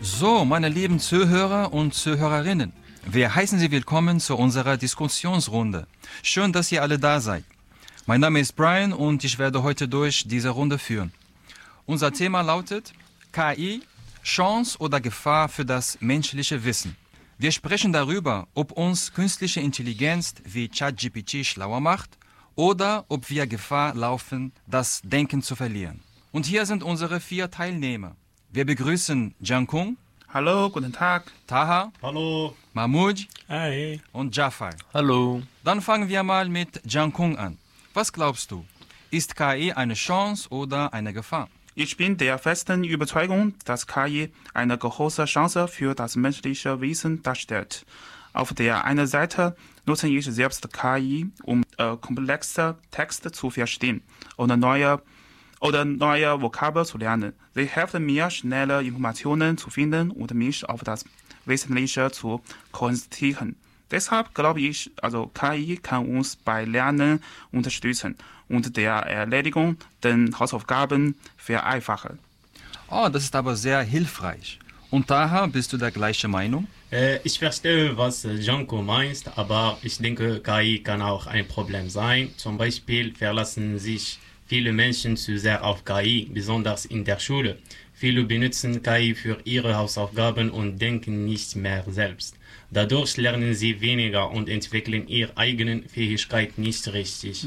So, meine lieben Zuhörer und Zuhörerinnen, wir heißen Sie willkommen zu unserer Diskussionsrunde. Schön, dass ihr alle da seid. Mein Name ist Brian und ich werde heute durch diese Runde führen. Unser Thema lautet KI, Chance oder Gefahr für das menschliche Wissen. Wir sprechen darüber, ob uns künstliche Intelligenz wie ChatGPT schlauer macht oder ob wir Gefahr laufen, das Denken zu verlieren. Und hier sind unsere 4 Teilnehmer. Wir begrüßen Jiankung. Hallo, guten Tag. Taha. Hallo. Mahmoud. Hi. Und Jafar. Hallo. Dann fangen wir mal mit Jiankung an. Was glaubst du? Ist KI eine Chance oder eine Gefahr? Ich bin der festen Überzeugung, dass KI eine große Chance für das menschliche Wissen darstellt. Auf der einen Seite nutze ich selbst KI, um komplexe Texte zu verstehen oder neue Vokabeln zu lernen. Sie helfen mir, schnelle Informationen zu finden und mich auf das Wesentliche zu konzentrieren. Deshalb glaube ich, KI kann uns bei Lernen unterstützen und der Erledigung der Hausaufgaben vereinfachen. Oh, das ist aber sehr hilfreich. Und Taha, bist du der gleichen Meinung? Ich verstehe, was Janko meint, aber ich denke, KI kann auch ein Problem sein. Zum Beispiel verlassen sich viele Menschen zu sehr auf KI, besonders in der Schule. Viele benutzen KI für ihre Hausaufgaben und denken nicht mehr selbst. Dadurch lernen sie weniger und entwickeln ihre eigenen Fähigkeiten nicht richtig.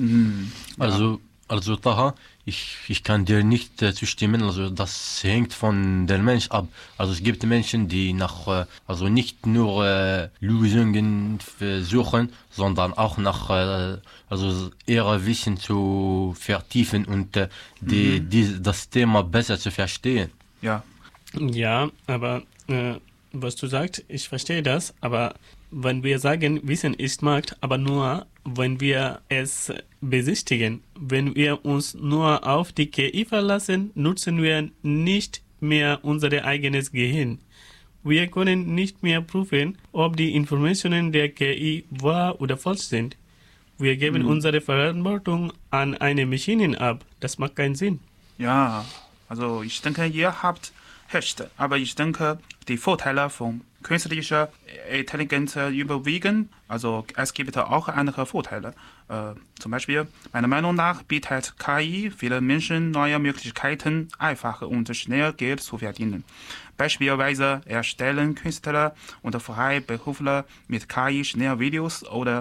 Also Taha, ich kann dir nicht zustimmen, also das hängt von dem Mensch ab. Also es gibt Menschen, die nicht nur Lösungen suchen, sondern auch nach ihr Wissen zu vertiefen und das Thema besser zu verstehen. Ja. Ja, aber was du sagst, ich verstehe das, aber wenn wir sagen, Wissen ist Macht, aber nur, wenn wir es besichtigen, wenn wir uns nur auf die KI verlassen, nutzen wir nicht mehr unser eigenes Gehirn. Wir können nicht mehr prüfen, ob die Informationen der KI wahr oder falsch sind. Wir geben unsere Verantwortung an eine Maschine ab. Das macht keinen Sinn. Ja, ich denke, ihr habt recht, aber ich denke, die Vorteile von künstlicher Intelligenz überwiegen. Es gibt auch andere Vorteile. Zum Beispiel, meiner Meinung nach bietet KI vielen Menschen neue Möglichkeiten, einfach und schnell Geld zu verdienen. Beispielsweise erstellen Künstler und Freiberufler mit KI schnell Videos oder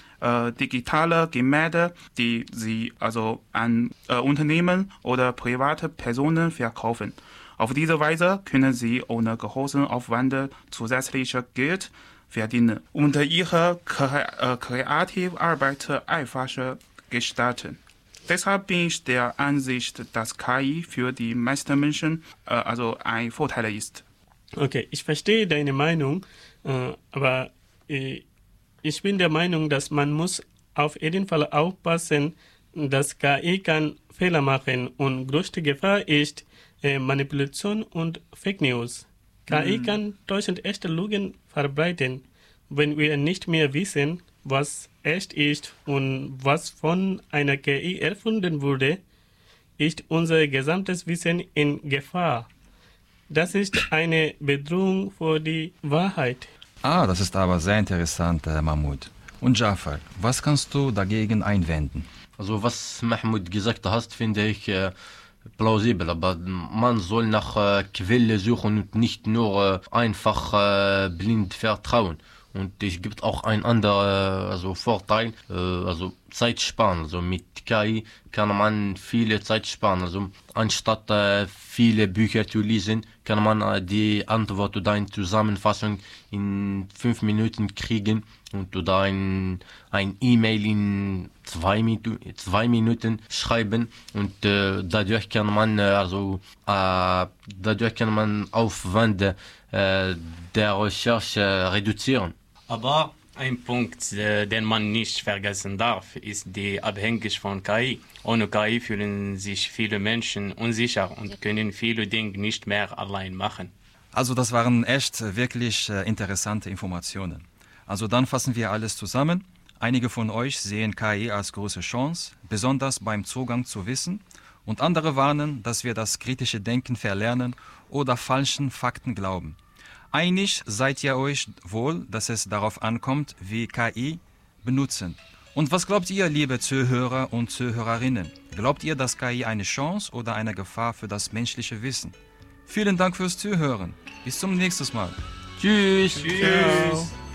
digitale Gemälde, die sie an Unternehmen oder private Personen verkaufen. Auf diese Weise können sie ohne großen Aufwand zusätzliches Geld verdienen und ihre kreative Arbeit einfacher gestalten. Deshalb bin ich der Ansicht, dass KI für die meisten Menschen ein Vorteil ist. Okay, ich verstehe deine Meinung, aber ich bin der Meinung, dass man muss auf jeden Fall aufpassen, dass KI kann Fehler machen und größte Gefahr ist Manipulation und Fake News. KI kann täuschend echte Lügen verbreiten. Wenn wir nicht mehr wissen, was echt ist und was von einer KI erfunden wurde, ist unser gesamtes Wissen in Gefahr. Das ist eine Bedrohung für die Wahrheit. Ah, das ist aber sehr interessant, Mahmoud. Und Jafar, was kannst du dagegen einwenden? Also was Mahmoud gesagt hat, finde ich plausibel, aber man soll nach Quelle suchen und nicht nur einfach blind vertrauen. Und es gibt auch ein anderer Vorteil, Zeit sparen. Also mit KI kann man viele Zeit sparen. Also anstatt viele Bücher zu lesen, kann man die Antwort oder eine Zusammenfassung in 5 Minuten kriegen und oder ein E-Mail in 2 Minuten schreiben und dadurch kann man Aufwand der Recherche reduzieren. Aber ein Punkt, den man nicht vergessen darf, ist die Abhängigkeit von KI. Ohne KI fühlen sich viele Menschen unsicher und können viele Dinge nicht mehr allein machen. Also das waren echt wirklich interessante Informationen. Also dann fassen wir alles zusammen. Einige von euch sehen KI als große Chance, besonders beim Zugang zu Wissen. Und andere warnen, dass wir das kritische Denken verlernen oder falschen Fakten glauben. Einig seid ihr euch wohl, dass es darauf ankommt, wie KI benutzen. Und was glaubt ihr, liebe Zuhörer und Zuhörerinnen? Glaubt ihr, dass KI eine Chance oder eine Gefahr für das menschliche Wissen? Vielen Dank fürs Zuhören. Bis zum nächsten Mal. Tschüss. Tschüss.